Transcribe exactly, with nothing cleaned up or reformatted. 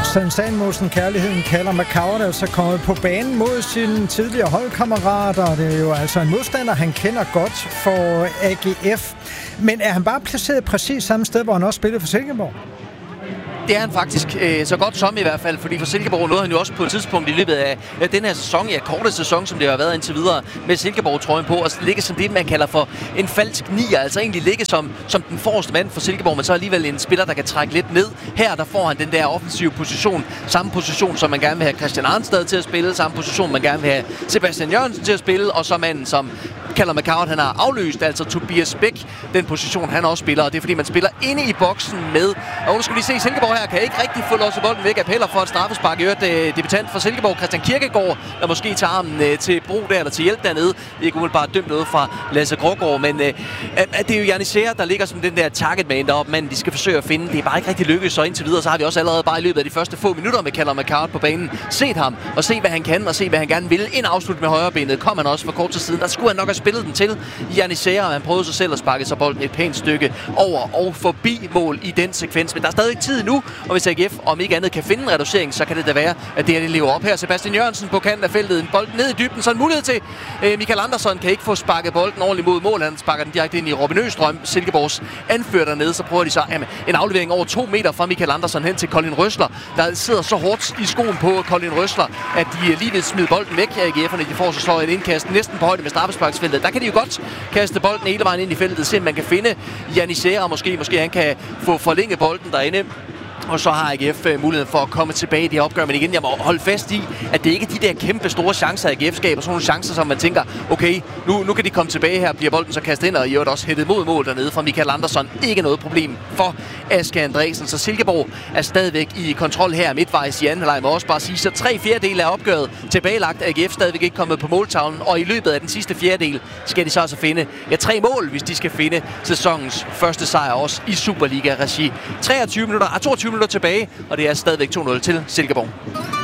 Søren Salmosen, kærligheden kalder McCourt, er så kommet på banen mod sin tidligere holdkammerater, og det er jo altså en modstander, han kender godt for A G F. Men er han bare placeret præcis samme sted, hvor han også spillede for Silkeborg? Det er han faktisk øh, så godt som i hvert fald, fordi for Silkeborg nåede han jo også på et tidspunkt i løbet af ja, den her sæson, ja, korte sæson, som det har været indtil videre, med Silkeborg-trøjen på, og ligge som det, man kalder for en falsk nier, altså egentlig ligge som, som den forreste mand for Silkeborg, men så alligevel en spiller, der kan trække lidt ned. Her, der får han den der offensive position, samme position, som man gerne vil have Christian Arnstad til at spille, samme position, man gerne vil have Sebastian Jørgensen til at spille, og så manden, som kalder McCourt, han har afløst, altså Tobias Bæk, den position, han også spiller, og det er fordi, man spiller inde i boksen med, og nu skal vi se, Silkeborg her kan ikke rigtig få lov til bolden væk, appeller for et straffespark. I øvrigt øh, debutant for Silkeborg, Christian Kirkegaard, der måske tager armen øh, til brug der, eller til hjælp dernede. Det er ikke umiddelbart dømt noget fra Lasse Grågaard, men øh, at det er jo Janisera, der ligger som den der targetman deroppe, men de skal forsøge at finde. Det er bare ikke rigtig lykkedes, så indtil videre, så har vi også allerede bare i løbet af de første få minutter med Callum McCourt på banen set ham, og se hvad han kan, og se hvad han gerne vil. Ind afslut med højrebenet kom han også for kort tid siden. Der skulle han nok have spillet den til Janisera, og han prøvede sig selv at sparke sig bolden et pænt stykke over og forbi mål i den sekvens. Men der er stadig tid nu, og hvis A G F om ikke andet kan finde en reducering, så kan det da være, at det er det lever op her. Sebastian Jørgensen på kanten af feltet, en bold ned i dybden, så en mulighed til øh, Michael Andersson kan ikke få sparket bolden ordentligt mod mål. Han sparker den direkte ind i Robin Østrøm, Silkeborgs anfører dernede, så prøver de så jamen, en aflevering over to meter fra Michael Andersson hen til Colin Røsler, der sidder så hårdt i skoen på Colin Røsler, at de lige vil smide bolden væk af A G F'erne. De får så slår et indkast næsten på højde med straffesparksfeltet. Der kan de jo godt kaste bolden hele vejen ind i feltet, se om man kan finde Janisera, måske, måske han kan få forlænget bolden derinde. Og så har A G F muligheden for at komme tilbage i det opgør. Men igen, jeg må holde fast i, at det ikke er de der kæmpe store chancer, A G F skaber. Sådan nogle chancer, som man tænker, okay, nu, nu kan de komme tilbage her, bliver bolden så kastet ind, og i øvrigt også hættet mod mål dernede fra Michael Andersson. Ikke noget problem for Aske Andresen. Så Silkeborg er stadigvæk i kontrol her midtvejs i anden halvleg, må også bare sige. Så tre fjerdedele af opgøret tilbagelagt. A G F stadigvæk ikke kommet på måltavlen, og i løbet af den sidste fjerdedel skal de så altså finde ja, tre mål, hvis de skal finde sæsonens første sejr også i Superliga-regi. treogtyve minutter, toogtyve minutter tilbage, og det er stadigvæk to nul til Silkeborg.